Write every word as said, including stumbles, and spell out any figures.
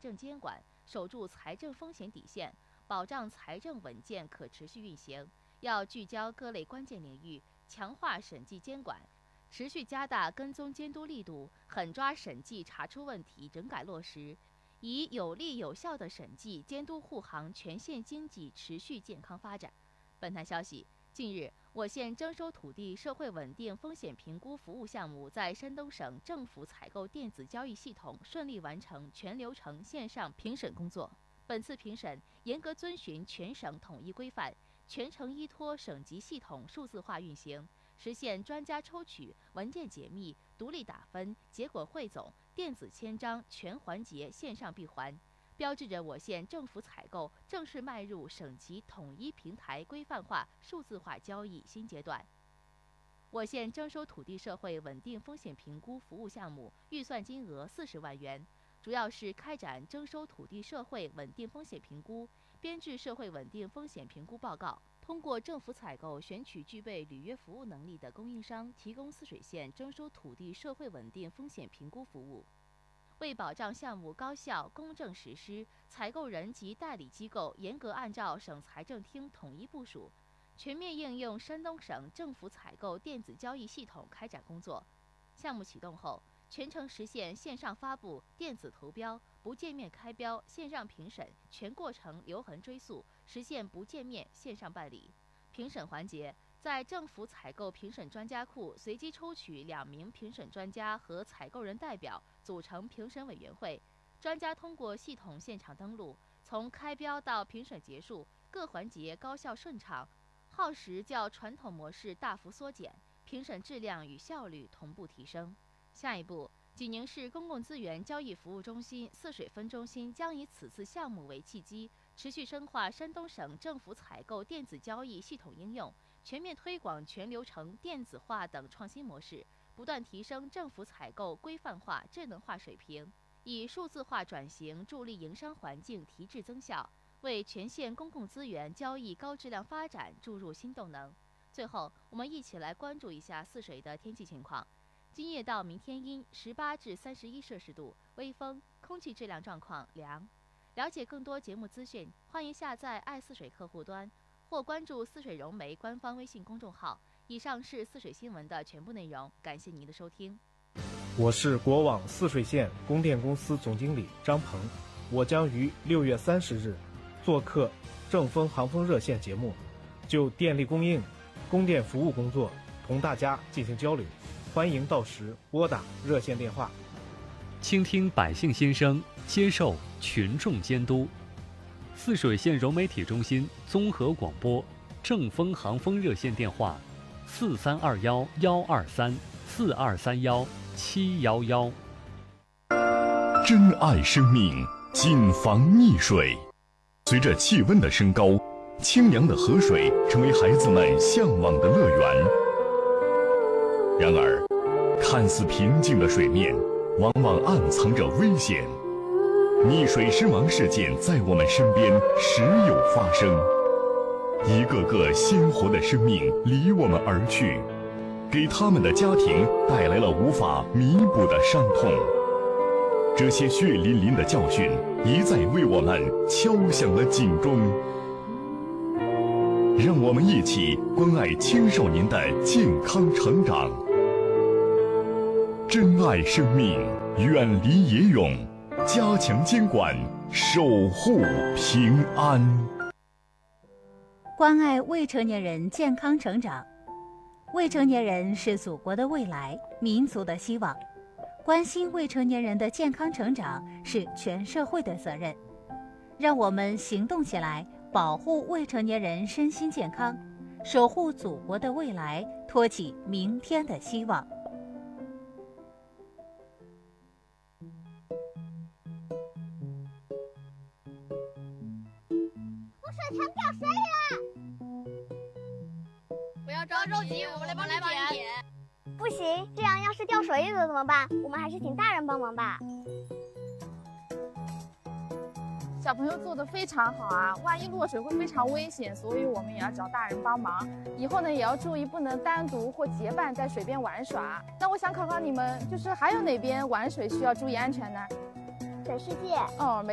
政监管，守住财政风险底线，保障财政稳健可持续运行。要聚焦各类关键领域，强化审计监管，持续加大跟踪监督力度，狠抓审计查出问题，整改落实，以有力有效的审计监督护航全县经济持续健康发展。本台消息，近日，我县征收土地社会稳定风险评估服务项目在山东省政府采购电子交易系统顺利完成全流程线上评审工作。本次评审严格遵循全省统一规范，全程依托省级系统数字化运行，实现专家抽取、文件解密、独立打分、结果汇总、电子签章全环节线上闭环，标志着我县政府采购正式迈入省级统一平台规范化数字化交易新阶段。我县征收土地社会稳定风险评估服务项目预算金额四十万元，主要是开展征收土地社会稳定风险评估，编制社会稳定风险评估报告，通过政府采购选取具备履约服务能力的供应商，提供泗水县征收土地社会稳定风险评估服务。为保障项目高效公正实施，采购人及代理机构严格按照省财政厅统一部署，全面应用山东省政府采购电子交易系统开展工作。项目启动后，全程实现线上发布、电子投标、不见面开标、线上评审，全过程留痕追溯，实现不见面线上办理。评审环节，在政府采购评审专家库随机抽取两名评审专家和采购人代表，组成评审委员会。专家通过系统现场登录，从开标到评审结束，各环节高效顺畅，耗时较传统模式大幅缩减，评审质量与效率同步提升。下一步，济宁市公共资源交易服务中心泗水分中心将以此次项目为契机，持续深化山东省政府采购电子交易系统应用，全面推广全流程电子化等创新模式，不断提升政府采购规范化、智能化水平，以数字化转型助力营商环境提质增效，为全县公共资源交易高质量发展注入新动能。最后，我们一起来关注一下泗水的天气情况。今夜到明天阴，十八至三十一摄氏度，微风，空气质量状况良。了解更多节目资讯，欢迎下载爱泗水客户端或关注泗水融媒官方微信公众号。以上是泗水新闻的全部内容，感谢您的收听。 我是国网泗水县供电公司总经理张鹏，我将于六月三十日做客正风航风热线节目，就电力供应、供电服务工作同大家进行交流。欢迎到时拨打热线电话， 倾听百姓心声，接受群众监督。泗水县融媒体中心综合广播正风航风热线电话：四三二幺幺二三四二三幺七幺幺。 珍爱生命，谨防溺水。随着气温的升高，清凉的河水成为孩子们向往的乐园。然而，看似平静的水面，往往暗藏着危险。溺水身亡事件在我们身边时有发生，一个个鲜活的生命离我们而去，给他们的家庭带来了无法弥补的伤痛。这些血淋淋的教训一再为我们敲响了警钟。让我们一起关爱青少年的健康成长，珍爱生命，远离野泳，加强监管，守护平安。 关爱未成年人健康成长。未成年人是祖国的未来，民族的希望。关心未成年人的健康成长是全社会的责任。让我们行动起来，保护未成年人身心健康，守护祖国的未来，托起明天的希望。 我水塘掉水里了！ 不要着急，我们来帮你捡。 不行，这样要是掉水里了怎么办？我们还是请大人帮忙吧。 小朋友做得非常好啊，万一落水会非常危险，所以我们也要找大人帮忙。以后呢，也要注意不能单独或结伴在水边玩耍。那我想考考你们，就是还有哪边玩水需要注意安全呢？ 水世界。 哦，没